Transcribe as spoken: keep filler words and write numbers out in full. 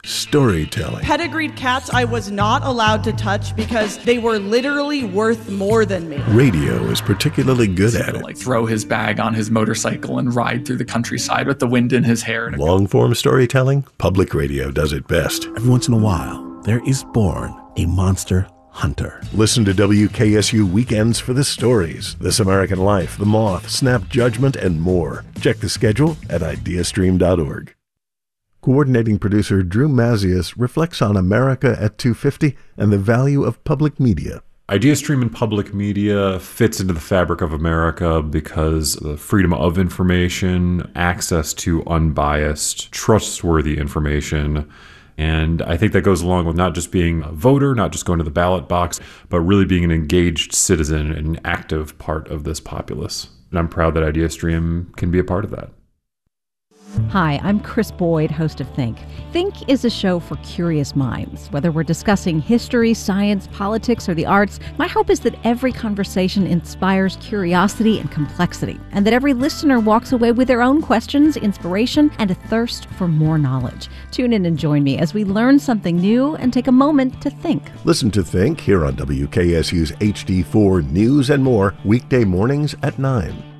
Storytelling. Pedigreed cats I was not allowed to touch because they were literally worth more than me. Radio is particularly good at it. Like throw his bag on his motorcycle and ride through the countryside with the wind in his hair. Long-form storytelling, public radio does it best. Every once in a while, there is born a monster hunter. Listen to W K S U Weekends for the stories. This American Life, The Moth, Snap Judgment, and more. Check the schedule at ideastream dot org. Coordinating producer Drew Mazius reflects on America at two fifty and the value of public media. IdeaStream and public media fits into the fabric of America because the freedom of information, access to unbiased, trustworthy information, and I think that goes along with not just being a voter, not just going to the ballot box, but really being an engaged citizen and an active part of this populace. And I'm proud that IdeaStream can be a part of that. Hi, I'm Chris Boyd, host of Think. Think is a show for curious minds. Whether we're discussing history, science, politics, or the arts, my hope is that every conversation inspires curiosity and complexity, and that every listener walks away with their own questions, inspiration, and a thirst for more knowledge. Tune in and join me as we learn something new and take a moment to think. Listen to Think here on W K S U's H D four News and More, weekday mornings at nine.